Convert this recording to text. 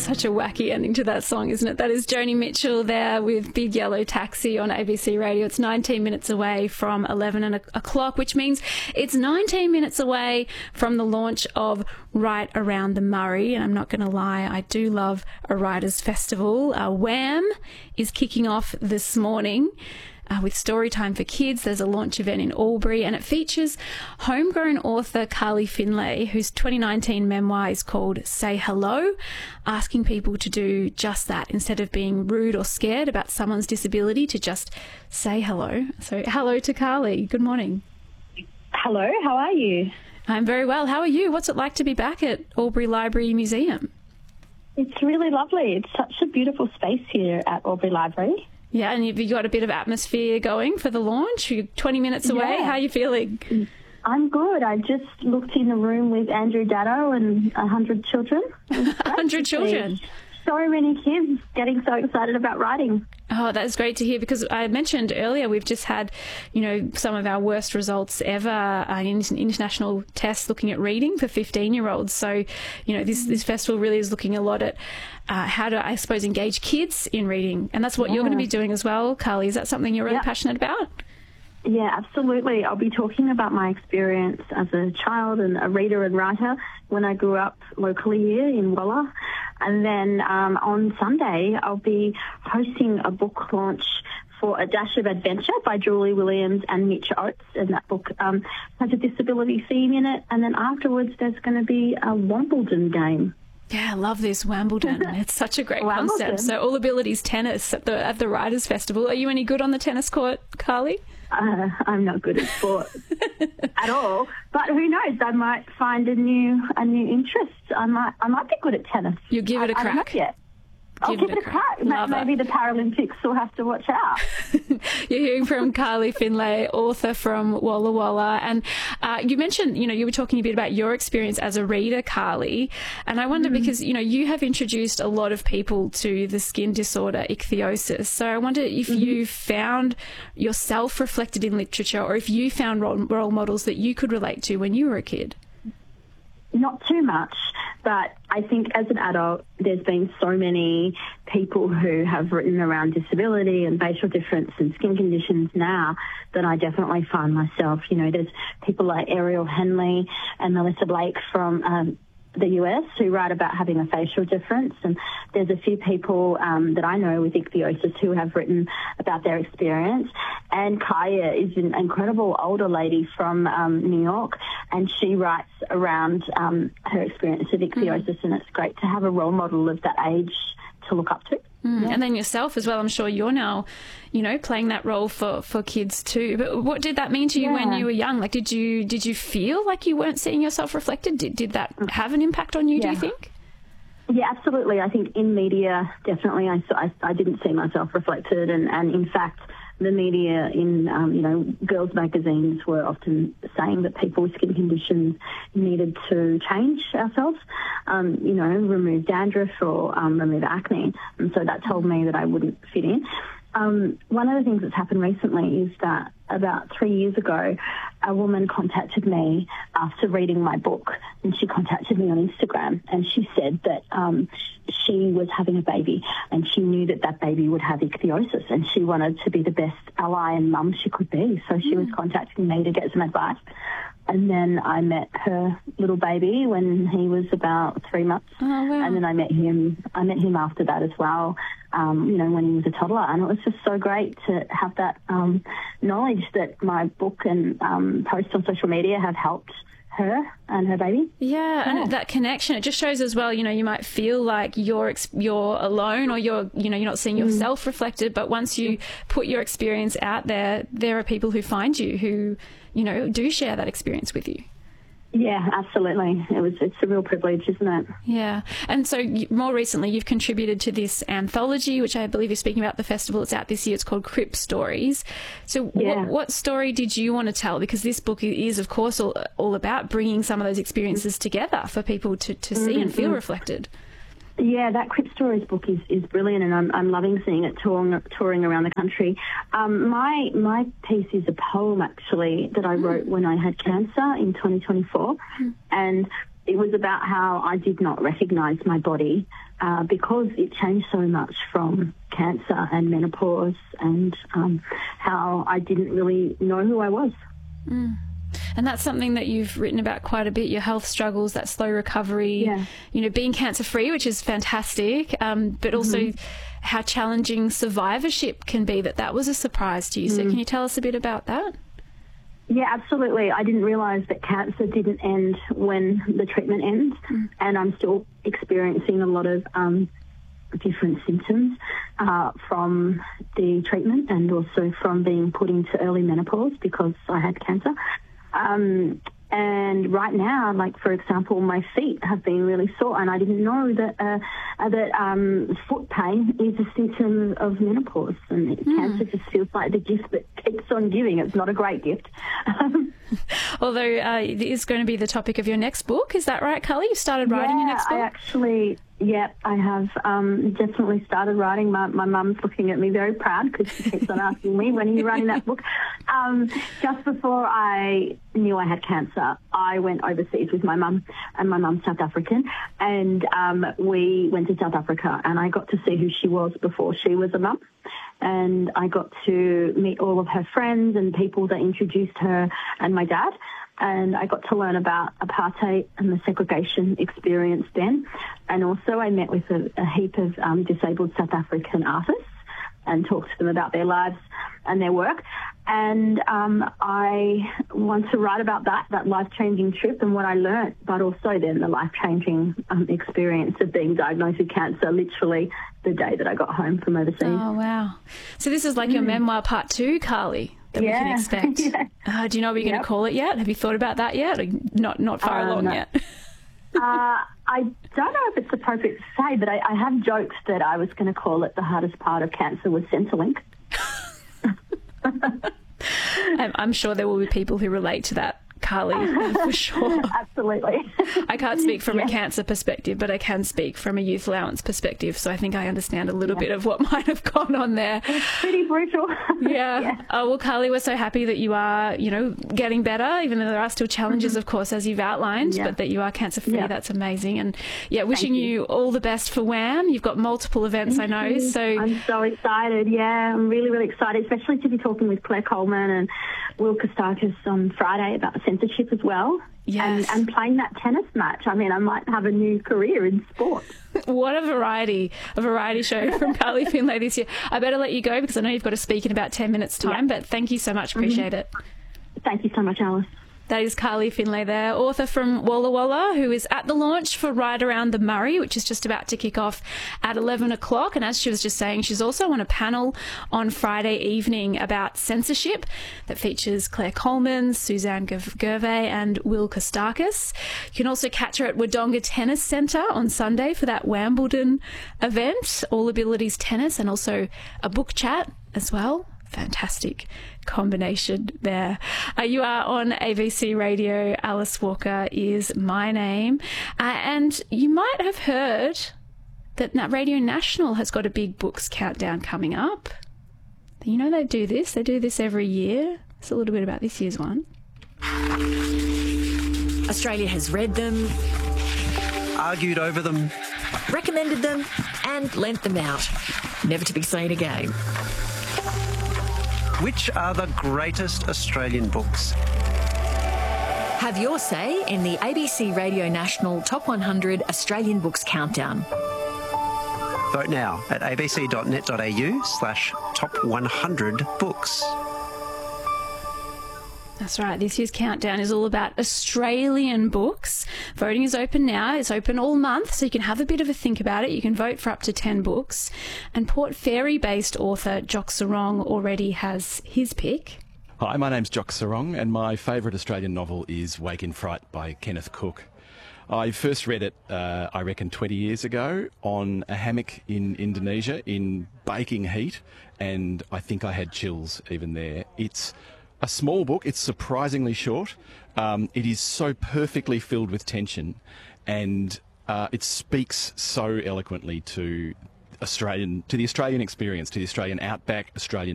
such a wacky ending to that song, isn't it? That is Joni Mitchell there with Big Yellow Taxi on ABC Radio. It's 19 minutes away from 11 o'clock, which means it's 19 minutes away from the launch of Right Around the Murray. And I'm not going to lie, I do love a writers' festival. Wham is kicking off this morning. With Storytime for Kids. There's a launch event in Albury, and it features homegrown author Carly Finlay, whose 2019 memoir is called Say Hello, asking people to do just that instead of being rude or scared about someone's disability, to just say hello. So hello to Carly. Good morning. Hello, how are you? I'm very well. How are you? What's it like to be back at Albury Library Museum? It's really lovely. It's such a beautiful space here at Albury Library. Yeah, and you've got a bit of atmosphere going for the launch. You're 20 minutes away. Yeah. How are you feeling? I'm good. I just looked in the room with Andrew Daddo and 100 children. 100 children? So many kids getting so excited about writing. Oh, that's great to hear, because I mentioned earlier we've just had, some of our worst results ever in international tests looking at reading for 15-year-olds. So, this festival really is looking a lot at how to, I suppose, engage kids in reading. And that's what you're going to be doing as well, Carly. Is that something you're really passionate about? Yeah, absolutely. I'll be talking about my experience as a child and a reader and writer when I grew up locally here in Walla. And then on Sunday, I'll be hosting a book launch for A Dash of Adventure by Julie Williams and Mitch Oates. And that book has a disability theme in it. And then afterwards, there's going to be a Wimbledon game. Yeah, I love this, Wimbledon. It's such a great concept. So All Abilities Tennis at the Writers' Festival. Are you any good on the tennis court, Carly? I'm not good at sport at all, but who knows? I might find a new interest. I might be good at tennis. You'll give it a crack. I don't know yet. I'll give it a crack. Maybe the Paralympics will have to watch out. You're hearing from Carly Finlay, author from Walla Walla. And you mentioned, you were talking a bit about your experience as a reader, Carly. And I wonder because, you have introduced a lot of people to the skin disorder ichthyosis. So I wonder if you found yourself reflected in literature, or if you found role models that you could relate to when you were a kid. Not too much, but I think as an adult, there's been so many people who have written around disability and facial difference and skin conditions now that I definitely find myself. There's people like Ariel Henley and Melissa Blake from the US who write about having a facial difference, and there's a few people that I know with ichthyosis who have written about their experience. And Kaya is an incredible older lady from New York, and she writes around her experience with ichthyosis, and it's great to have a role model of that age to look up to. Yeah. And then yourself as well. I'm sure you're now, playing that role for kids too. But what did that mean to you when you were young? Like, did you feel like you weren't seeing yourself reflected? Did that have an impact on you, do you think? Yeah, absolutely. I think in media, definitely, I didn't see myself reflected. And in fact, the media in, girls' magazines were often saying that people with skin conditions needed to change ourselves, remove dandruff or remove acne. And so that told me that I wouldn't fit in. One of the things that's happened recently is that about 3 years ago, a woman contacted me after reading my book, and she contacted me on Instagram, and she said that she was having a baby, and she knew that baby would have ichthyosis, and she wanted to be the best ally and mum she could be. So she was contacting me to get some advice. And then I met her little baby when he was about 3 months. Oh, wow. And then I met him after that as well, when he was a toddler. And it was just so great to have that knowledge that my book and posts on social media have helped her and her baby. Yeah, and that connection, it just shows as well, you might feel like you're alone, or you're not seeing yourself reflected, but once you put your experience out there are people who find you who, do share that experience with you. Yeah, absolutely. It's a real privilege, isn't it? Yeah. And so more recently you've contributed to this anthology, which I believe you're speaking about at the festival. It's out this year. It's called Crip Stories. So what story did you want to tell? Because this book is, of course, all about bringing some of those experiences together for people to see and feel reflected. Yeah, that Crip Stories book is brilliant, and I'm loving seeing it touring around the country. My piece is a poem, actually, that I wrote when I had cancer in 2024, and it was about how I did not recognise my body because it changed so much from cancer and menopause, and how I didn't really know who I was. Mm. And that's something that you've written about quite a bit, your health struggles, that slow recovery, you know, being cancer-free, which is fantastic, but also how challenging survivorship can be, that was a surprise to you. So can you tell us a bit about that? Yeah, absolutely. I didn't realise that cancer didn't end when the treatment ends, and I'm still experiencing a lot of different symptoms from the treatment, and also from being put into early menopause because I had cancer. And right now, like, for example, my feet have been really sore, and I didn't know that foot pain is a symptom of menopause, and cancer just feels like the gift that keeps on giving. It's not a great gift. Although it is going to be the topic of your next book. Is that right, Carly? You started writing your next book? I have definitely started writing. My mum's looking at me very proud because she keeps on asking me, when are you writing that book? Just before I knew I had cancer, I went overseas with my mum, and my mum's South African, and we went to South Africa, and I got to see who she was before she was a mum, and I got to meet all of her friends and people that introduced her and my dad. And I got to learn about apartheid and the segregation experience then. And also I met with a heap of disabled South African artists and talked to them about their lives and their work. And I want to write about that life-changing trip and what I learnt, but also then the life-changing experience of being diagnosed with cancer literally the day that I got home from overseas. Oh, wow. So this is like your memoir part 2, Carly, that we can expect. Do you know what you're going to call it yet? Have you thought about that yet? Or not far along yet? I don't know if it's appropriate to say, but I have joked that I was going to call it the hardest part of cancer was Centrelink. I'm sure there will be people who relate to that, Carly, for sure. Absolutely. I can't speak from a cancer perspective, but I can speak from a youth allowance perspective, so I think I understand a little bit of what might have gone on there. It's pretty brutal. Yeah. Oh, well, Carly, we're so happy that you are, you know, getting better, even though there are still challenges, of course, as you've outlined, but that you are cancer-free. Yeah. That's amazing. And, wishing you all the best for WAM. You've got multiple events, I know. So I'm so excited. Yeah, I'm really, really excited, especially to be talking with Claire Coleman and Will Kostakis on Friday about censorship as well. Yes. And playing that tennis match. I mean, I might have a new career in sport. What a variety show from Carly Findlay this year. I better let you go because I know you've got to speak in about 10 minutes' time, but thank you so much. Appreciate it. Thank you so much, Alice. That is Carly Findlay there, author from Walla Walla, who is at the launch for Ride Around the Murray, which is just about to kick off at 11 o'clock. And as she was just saying, she's also on a panel on Friday evening about censorship that features Claire Coleman, Suzanne Gervais and Will Kostakis. You can also catch her at Wodonga Tennis Centre on Sunday for that Wimbledon event, All Abilities Tennis, and also a book chat as well. Fantastic combination there. You are on ABC Radio. Alice Walker is my name. And you might have heard that Radio National has got a big books countdown coming up. You know they do this. They do this every year. It's a little bit about this year's one. Australia has read them, argued over them, recommended them and lent them out. Never to be seen again. Which are the greatest Australian books? Have your say in the ABC Radio National Top 100 Australian Books Countdown. Vote now at abc.net.au/top100books. That's right. This year's countdown is all about Australian books. Voting is open now. It's open all month, so you can have a bit of a think about it. You can vote for up to 10 books. And Port Fairy-based author Jock Sarong already has his pick. Hi, my name's Jock Sarong, and my favourite Australian novel is Wake in Fright by Kenneth Cook. I first read it, I reckon, 20 years ago on a hammock in Indonesia in baking heat, and I think I had chills even there. It's a small book. It's surprisingly short. It is so perfectly filled with tension, and it speaks so eloquently to the Australian experience, to the Australian outback, Australian